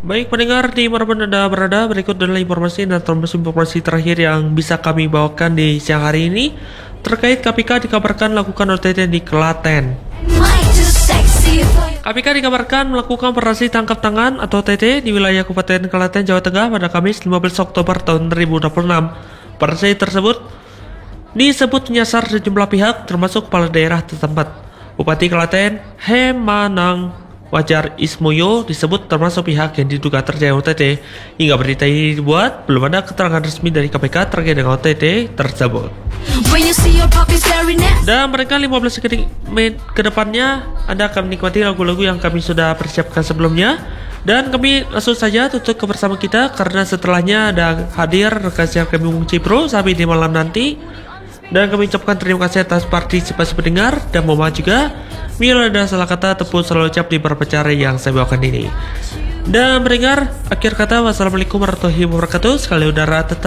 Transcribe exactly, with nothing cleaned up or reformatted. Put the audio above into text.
Baik pendengar, di manapun Anda berada, berikut adalah informasi dan informasi terakhir yang bisa kami bawakan di siang hari ini. Terkait K P K dikabarkan melakukan O T T di Klaten. K P K dikabarkan melakukan operasi tangkap tangan atau O T T di wilayah Kabupaten Klaten, Jawa Tengah pada Kamis lima belas Oktober tahun dua ribu dua puluh enam. Operasi tersebut disebut menyasar sejumlah pihak termasuk kepala daerah setempat. Bupati Klaten, Hemanang Wajar Ismoyo disebut termasuk pihak yang diduga terjadi O T T. Hingga berita ini dibuat, belum ada keterangan resmi dari K P K terkait dengan O T T tersebut. Dan mereka lima belas menit ke depannya Anda akan menikmati lagu-lagu yang kami sudah persiapkan sebelumnya. Dan kami langsung saja tutup kebersama kita, karena setelahnya ada hadir rekan siar kami Bung Cipro sampai di malam nanti. Dan kami ucapkan terima kasih atas partisipasi pendengar, dan mohon maaf juga bila ada salah kata ataupun salah ucap di beberapa cara yang saya bawakan ini. Dan mendengar, akhir kata wassalamualaikum warahmatullahi wabarakatuh. Sekali udara tetap